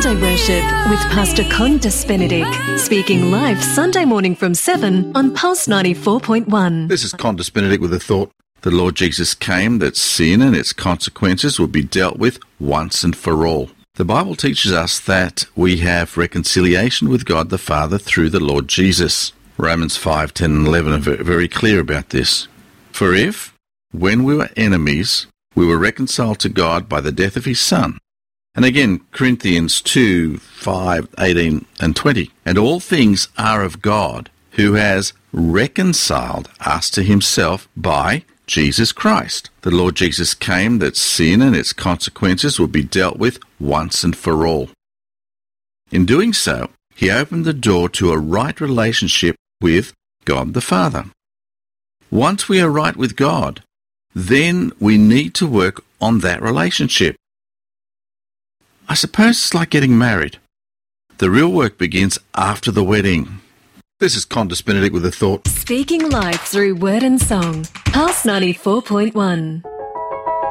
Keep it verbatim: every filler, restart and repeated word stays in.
Sunday Worship with Pastor Condas Benedict, speaking live Sunday morning from seven on Pulse ninety-four point one. This is Condas Benedict with the thought, the Lord Jesus came that sin and its consequences would be dealt with once and for all. The Bible teaches us that we have reconciliation with God the Father through the Lord Jesus. Romans five, ten and eleven are very clear about this. For if, when we were enemies, we were reconciled to God by the death of his Son. And again, Corinthians two, five, eighteen and twenty. And all things are of God, who has reconciled us to himself by Jesus Christ. The Lord Jesus came that sin and its consequences would be dealt with once and for all. In doing so, he opened the door to a right relationship with God the Father. Once we are right with God, then we need to work on that relationship. I suppose it's like getting married. The real work begins after the wedding. This is Condas Benedict with a thought. Speaking live through word and song. Pulse ninety-four point one.